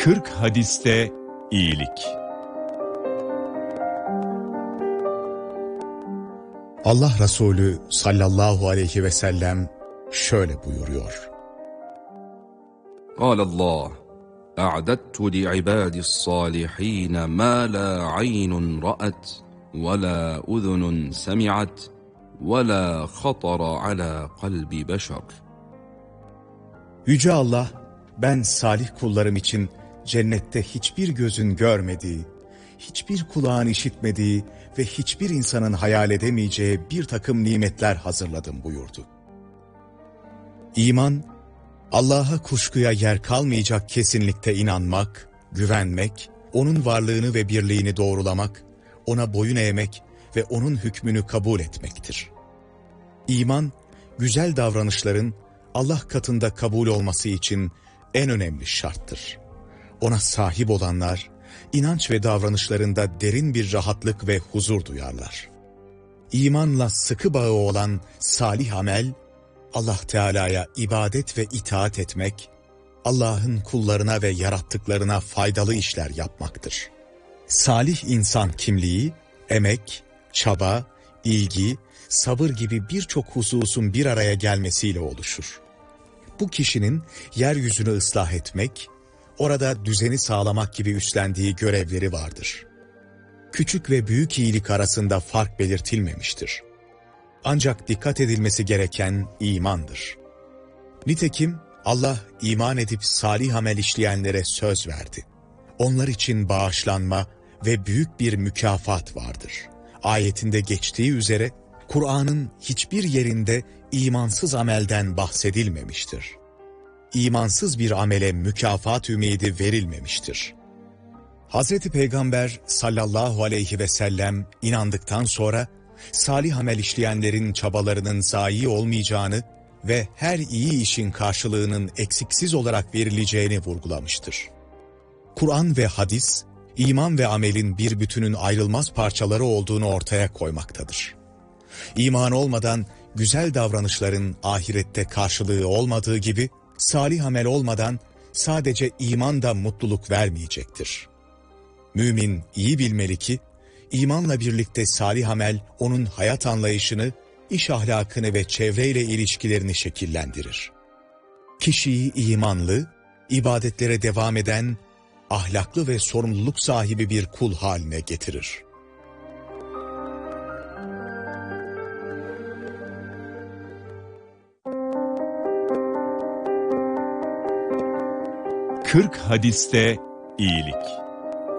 40 hadiste iyilik. Allah Resulü sallallahu aleyhi ve sellem şöyle buyuruyor. Kâlallâh, a'dadtu li'ibâdis-sâlihîne mâ lâ aynun ra'at ve lâ udhunun semi'at ve lâ khatara alâ kalbi beşer. Yüce Allah, ben salih kullarım için cennette hiçbir gözün görmediği, hiçbir kulağın işitmediği ve hiçbir insanın hayal edemeyeceği bir takım nimetler hazırladım buyurdu. İman, Allah'a kuşkuya yer kalmayacak kesinlikte inanmak, güvenmek, O'nun varlığını ve birliğini doğrulamak, O'na boyun eğmek ve O'nun hükmünü kabul etmektir. İman, güzel davranışların Allah katında kabul olması için en önemli şarttır. Ona sahip olanlar, inanç ve davranışlarında derin bir rahatlık ve huzur duyarlar. İmanla sıkı bağı olan salih amel, Allah Teala'ya ibadet ve itaat etmek, Allah'ın kullarına ve yarattıklarına faydalı işler yapmaktır. Salih insan kimliği, emek, çaba, ilgi, sabır gibi birçok hususun bir araya gelmesiyle oluşur. Bu kişinin yeryüzünü ıslah etmek, orada düzeni sağlamak gibi üstlendiği görevleri vardır. Küçük ve büyük iyilik arasında fark belirtilmemiştir. Ancak dikkat edilmesi gereken imandır. Nitekim Allah iman edip salih amel işleyenlere söz verdi. Onlar için bağışlanma ve büyük bir mükafat vardır. Ayetinde geçtiği üzere Kur'an'ın hiçbir yerinde imansız amelden bahsedilmemiştir. İmansız bir amele mükafat ümidi verilmemiştir. Hazreti Peygamber sallallahu aleyhi ve sellem inandıktan sonra salih amel işleyenlerin çabalarının zayi olmayacağını ve her iyi işin karşılığının eksiksiz olarak verileceğini vurgulamıştır. Kur'an ve hadis, iman ve amelin bir bütünün ayrılmaz parçaları olduğunu ortaya koymaktadır. İman olmadan güzel davranışların ahirette karşılığı olmadığı gibi, salih amel olmadan sadece iman da mutluluk vermeyecektir. Mümin iyi bilmeli ki, imanla birlikte salih amel onun hayat anlayışını, iş ahlakını ve çevreyle ilişkilerini şekillendirir. Kişiyi imanlı, ibadetlere devam eden, ahlaklı ve sorumluluk sahibi bir kul haline getirir. Kırk hadiste iyilik.